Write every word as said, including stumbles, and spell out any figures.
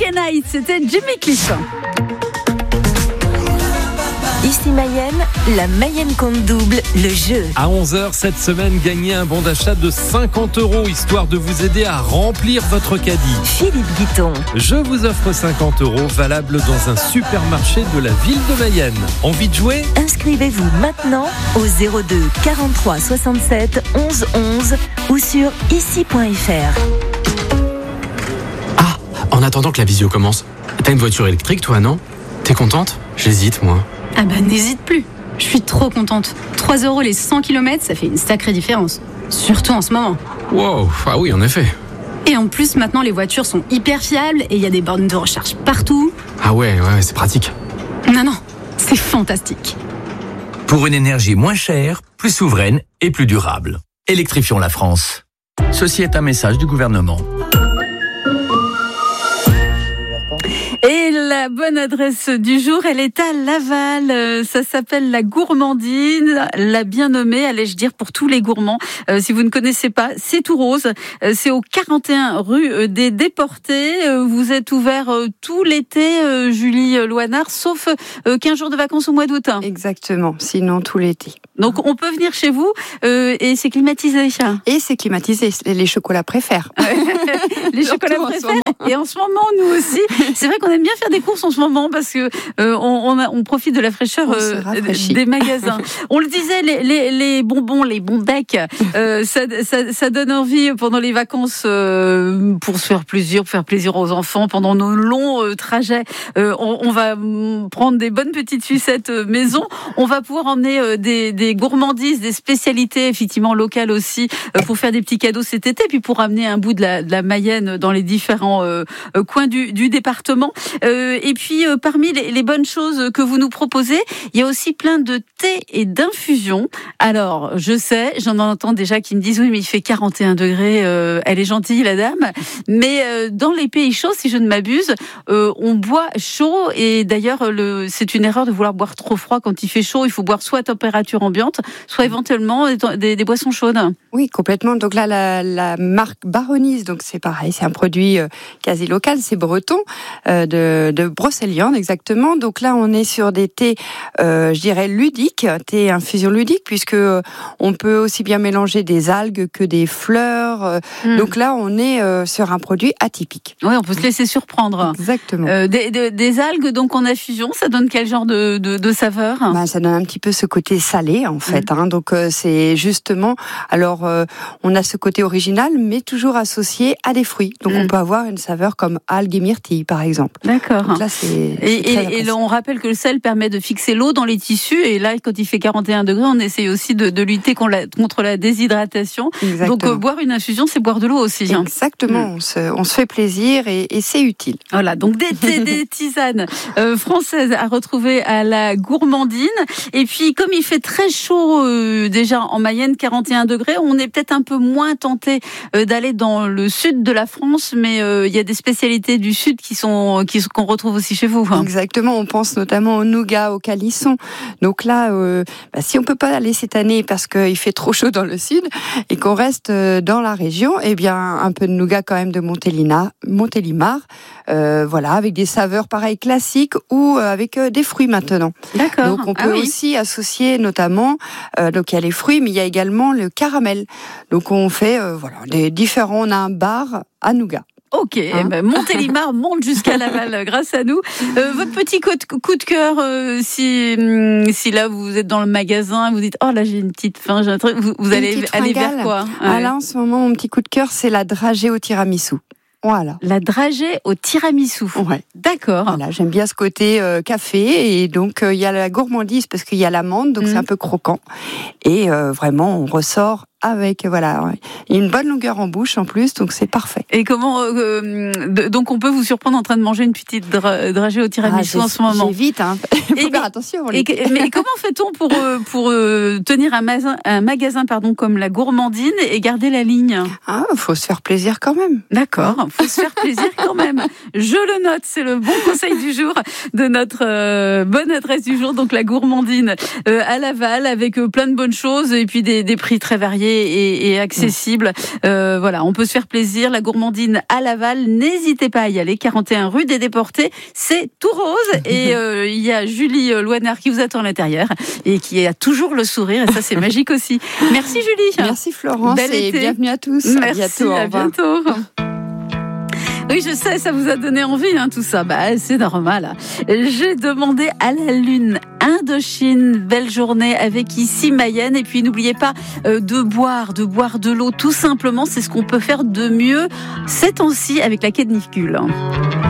Night, c'était Jimmy Cliff. Ici Mayenne, la Mayenne compte double, le jeu. À onze heures cette semaine, gagnez un bon d'achat de cinquante euros, histoire de vous aider à remplir votre caddie. Philippe Guiton. Je vous offre cinquante euros, valable dans un supermarché de la ville de Mayenne. Envie de jouer ? Inscrivez-vous maintenant au zéro deux quarante-trois soixante-sept onze onze ou sur ici point f r. Ah, en attendant que la visio commence, t'as une voiture électrique toi, non ? T'es contente ? J'hésite moi. Ah bah n'hésite plus, je suis trop contente. trois euros les cent kilomètres, ça fait une sacrée différence. Surtout en ce moment. Wow, ah oui en effet. Et en plus maintenant les voitures sont hyper fiables et il y a des bornes de recharge partout. Ah ouais, ouais, c'est pratique. Non, non, c'est fantastique. Pour une énergie moins chère, plus souveraine et plus durable. Électrifions la France. Ceci est un message du gouvernement. Et la bonne adresse du jour, elle est à Laval. Ça s'appelle la Gourmandine, la bien nommée, allais-je dire, pour tous les gourmands. Euh, si vous ne connaissez pas, c'est tout rose. Euh, c'est au quarante et un rue des Déportés. Euh, vous êtes ouvert euh, tout l'été, euh, Julie Loinard, sauf euh, quinze jours de vacances au mois d'août. Exactement, sinon tout l'été. Donc on peut venir chez vous euh, et c'est climatisé. Et c'est climatisé, les chocolats préfèrent. Les chocolats préfèrent. Et en ce moment, nous aussi, c'est vrai qu'on aime bien faire des courses en ce moment parce que euh, on, on, a, on profite de la fraîcheur euh, des magasins. On le disait, les, les, les bonbons, les bons becs, euh, ça, ça, ça donne envie pendant les vacances euh, pour se faire plaisir, pour faire plaisir aux enfants pendant nos longs euh, trajets. Euh, on, on va prendre des bonnes petites sucettes euh, maison. On va pouvoir emmener euh, des, des gourmandises, des spécialités effectivement locales aussi euh, pour faire des petits cadeaux cet été, puis pour amener un bout de la, de la Mayenne dans les différents euh, coins du, du département. Euh, et puis euh, parmi les, les bonnes choses que vous nous proposez, il y a aussi plein de thé et d'infusions. Alors je sais, j'en entends déjà qui me disent oui mais il fait quarante et un degrés, euh, elle est gentille la dame, mais euh, dans les pays chauds, si je ne m'abuse, euh, on boit chaud et d'ailleurs le, c'est une erreur de vouloir boire trop froid quand il fait chaud. Il faut boire soit à température ambiante, soit éventuellement des, des, des boissons chaudes. Oui, complètement. Donc là, la, la marque Baronise, donc c'est pareil, c'est un produit euh, quasi local, c'est breton, euh, de, de Brocéliande exactement. Donc là, on est sur des thés, euh, je dirais ludiques, thé infusion ludique, puisque euh, on peut aussi bien mélanger des algues que des fleurs. Euh, mmh. Donc là, on est euh, sur un produit atypique. Oui, on peut se laisser surprendre. Exactement. Euh, des, des, des algues donc en infusion, ça donne quel genre de, de, de saveur ? Ben, ça donne un petit peu ce côté salé en fait. Mmh. Hein. Donc euh, c'est justement, alors euh, on a ce côté original, mais toujours associé à des fruits. Donc mmh. on peut avoir une saveur comme algues et myrtilles par exemple. D'accord. Donc là c'est. Et, c'est et, et là, on rappelle que le sel permet de fixer l'eau dans les tissus. Et là, quand il fait quarante et un degrés, on essaye aussi de, de lutter contre la, contre la déshydratation. Exactement. Donc euh, boire une infusion, c'est boire de l'eau aussi. Hein. Exactement. Mmh. On, se, on se fait plaisir et, et c'est utile. Voilà. Donc des, des, des tisanes euh, françaises à retrouver à la Gourmandine. Et puis comme il fait très chaud euh, déjà en Mayenne, quarante et un degrés, on est peut-être un peu moins tenté euh, d'aller dans le sud de la France, mais euh, il y a des spécialités du sud qui sont qui qu'on retrouve aussi chez vous. Hein. Exactement, on pense notamment au nougat, au calisson. Donc là, euh, bah, si on peut pas aller cette année parce qu'il fait trop chaud dans le sud et qu'on reste euh, dans la région, eh bien un peu de nougat quand même de Montélimar, Montélimar, euh, voilà, avec des saveurs pareilles classiques ou euh, avec euh, des fruits maintenant. D'accord. Donc on peut ah, oui. aussi associer notamment, euh, donc il y a les fruits, mais il y a également le caramel. Donc on fait euh, voilà des différents, on a un bar à nougat. Ok, hein ben Montélimar monte jusqu'à Laval grâce à nous. Euh, votre petit coup de, coup de cœur, euh, si si là vous êtes dans le magasin, vous dites oh là j'ai une petite faim, j'ai un truc, vous, vous allez aller vers quoi? Ah ouais. Là en ce moment mon petit coup de cœur c'est la dragée au tiramisu. Voilà. La dragée au tiramisu. Ouais. D'accord. Voilà, j'aime bien ce côté euh, café et donc il euh, y a la gourmandise parce qu'il y a l'amande donc mmh. c'est un peu croquant et euh, vraiment on ressort avec voilà une bonne longueur en bouche en plus donc c'est parfait. Et comment euh, donc on peut vous surprendre en train de manger une petite dra- dragée au tiramisu ah, en ce moment. J'évite hein. Il faut et faire attention. Et, mais comment fait-on pour pour euh, tenir un magasin un magasin pardon comme la Gourmandine et garder la ligne? Ah, faut se faire plaisir quand même. D'accord, faut se faire plaisir quand même. Je le note, c'est le bon conseil du jour de notre euh, bonne adresse du jour donc la Gourmandine euh, à Laval avec euh, plein de bonnes choses et puis des des prix très variés. et, et accessible. Euh, voilà, on peut se faire plaisir. La Gourmandine à Laval, n'hésitez pas à y aller. quarante et un rue des Déportés, c'est tout rose. Et euh, il y a Julie Loinard qui vous attend à l'intérieur et qui a toujours le sourire. Et ça, c'est magique aussi. Merci Julie. Merci Florence. Bel et été. Bienvenue à tous. Merci, à bientôt. À bientôt. Oui, je sais, ça vous a donné envie, hein, tout ça. Bah, c'est normal. J'ai demandé à la Lune Indochine. Belle journée avec ici Mayenne. Et puis, n'oubliez pas euh, de boire, de boire de l'eau, tout simplement. C'est ce qu'on peut faire de mieux ces temps-ci avec la canicule.